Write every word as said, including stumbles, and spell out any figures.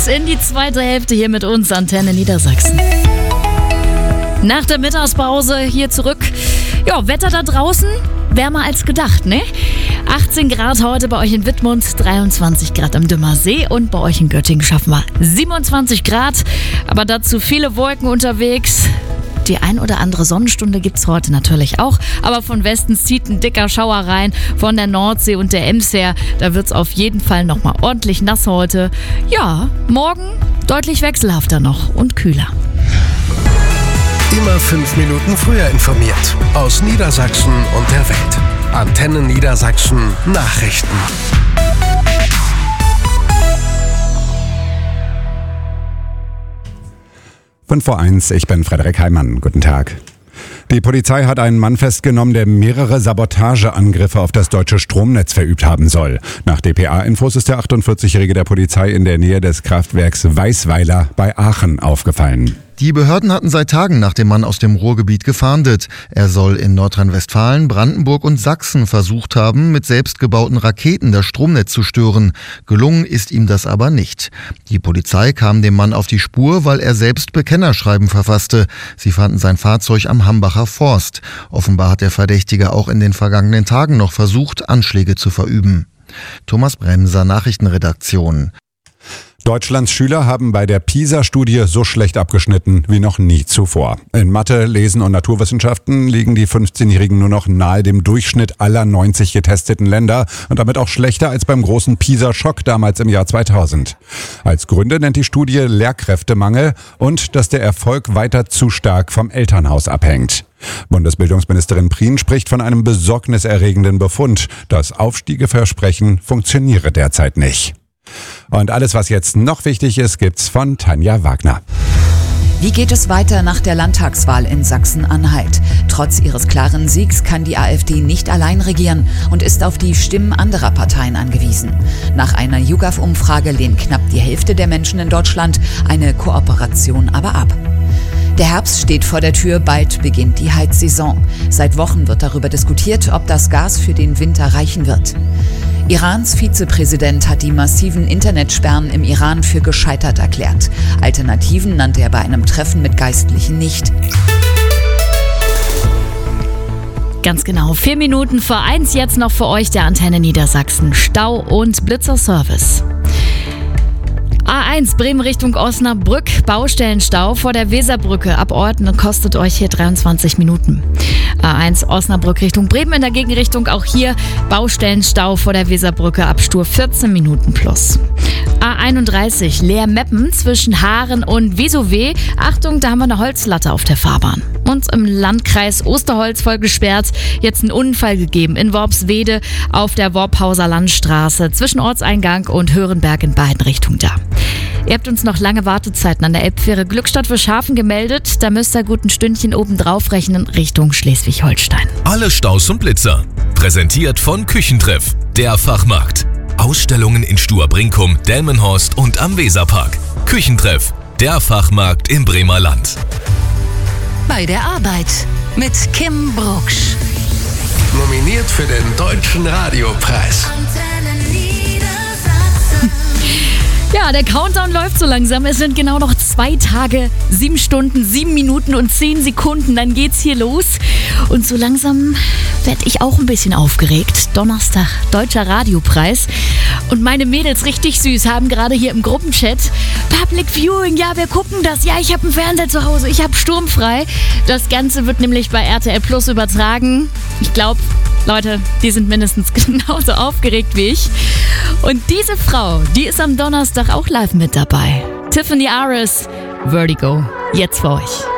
in die zweite Hälfte hier mit uns, Antenne Niedersachsen. Nach der Mittagspause hier zurück. Ja, Wetter da draußen, wärmer als gedacht, ne? achtzehn Grad heute bei euch in Wittmund, dreiundzwanzig Grad am Dümmersee und bei euch in Göttingen schaffen wir siebenundzwanzig Grad. Aber dazu viele Wolken unterwegs. Die ein oder andere Sonnenstunde gibt's heute natürlich auch, aber von Westen zieht ein dicker Schauer rein, von der Nordsee und der Ems her. Da wird's auf jeden Fall nochmal ordentlich nass heute. Ja, morgen deutlich wechselhafter noch und kühler. Immer fünf Minuten früher informiert. Aus Niedersachsen und der Welt. Antenne Niedersachsen Nachrichten. fünf vor eins, ich bin Frederik Heimann. Guten Tag. Die Polizei hat einen Mann festgenommen, der mehrere Sabotageangriffe auf das deutsche Stromnetz verübt haben soll. Nach D P A-Infos ist der achtundvierzigjährige der Polizei in der Nähe des Kraftwerks Weißweiler bei Aachen aufgefallen. Die Behörden hatten seit Tagen nach dem Mann aus dem Ruhrgebiet gefahndet. Er soll in Nordrhein-Westfalen, Brandenburg und Sachsen versucht haben, mit selbstgebauten Raketen das Stromnetz zu stören. Gelungen ist ihm das aber nicht. Die Polizei kam dem Mann auf die Spur, weil er selbst Bekennerschreiben verfasste. Sie fanden sein Fahrzeug am Hambacher Forst. Offenbar hat der Verdächtige auch in den vergangenen Tagen noch versucht, Anschläge zu verüben. Thomas Bremser, Nachrichtenredaktion. Deutschlands Schüler haben bei der PISA-Studie so schlecht abgeschnitten wie noch nie zuvor. In Mathe, Lesen und Naturwissenschaften liegen die fünfzehnjährigen nur noch nahe dem Durchschnitt aller neunzig getesteten Länder und damit auch schlechter als beim großen PISA-Schock damals im Jahr zweitausend. Als Gründe nennt die Studie Lehrkräftemangel und dass der Erfolg weiter zu stark vom Elternhaus abhängt. Bundesbildungsministerin Prien spricht von einem besorgniserregenden Befund. Das Aufstiegeversprechen funktioniere derzeit nicht. Und alles, was jetzt noch wichtig ist, gibt's von Tanja Wagner. Wie geht es weiter nach der Landtagswahl in Sachsen-Anhalt? Trotz ihres klaren Siegs kann die AfD nicht allein regieren und ist auf die Stimmen anderer Parteien angewiesen. Nach einer YouGov-Umfrage lehnt knapp die Hälfte der Menschen in Deutschland eine Kooperation aber ab. Der Herbst steht vor der Tür, bald beginnt die Heizsaison. Seit Wochen wird darüber diskutiert, ob das Gas für den Winter reichen wird. Irans Vizepräsident hat die massiven Internetsperren im Iran für gescheitert erklärt. Alternativen nannte er bei einem Treffen mit Geistlichen nicht. Ganz genau, vier Minuten vor eins jetzt noch für euch der Antenne Niedersachsen Stau- und Blitzerservice. A eins Bremen Richtung Osnabrück, Baustellenstau vor der Weserbrücke ab Orten kostet euch hier dreiundzwanzig Minuten. A eins Osnabrück Richtung Bremen in der Gegenrichtung, auch hier Baustellenstau vor der Weserbrücke ab Stur vierzehn Minuten plus. A einunddreißig Leer-Meppen zwischen Haaren und Vesowe. Achtung, da haben wir eine Holzlatte auf der Fahrbahn. Und im Landkreis Osterholz voll gesperrt. Jetzt ein Unfall gegeben in Worpswede auf der Worphauser Landstraße zwischen Ortseingang und Hörenberg in beiden Richtungen da. Ihr habt uns noch lange Wartezeiten an der Elbfähre Glückstadt für Schafen gemeldet. Da müsst ihr gut ein Stündchen oben drauf rechnen Richtung Schleswig-Holstein. Alle Staus und Blitzer. Präsentiert von Küchentreff, der Fachmarkt. Ausstellungen in Stur-Brinkum, Delmenhorst und am Weserpark. Küchentreff, der Fachmarkt im Bremer Land. Bei der Arbeit mit Kim Brucksch. Nominiert für den Deutschen Radiopreis. Ja, der Countdown läuft so langsam. Es sind genau noch zwei Tage, sieben Stunden, sieben Minuten und zehn Sekunden. Dann geht's hier los. Und so langsam werde ich auch ein bisschen aufgeregt. Donnerstag, Deutscher Radiopreis. Und meine Mädels, richtig süß, haben gerade hier im Gruppenchat Public Viewing. Ja, wir gucken das. Ja, ich habe einen Fernseher zu Hause. Ich habe sturmfrei. Das Ganze wird nämlich bei R T L Plus übertragen. Ich glaube, Leute, die sind mindestens genauso aufgeregt wie ich. Und diese Frau, die ist am Donnerstag auch live mit dabei. Tiffany Aris, Vertigo, jetzt für euch.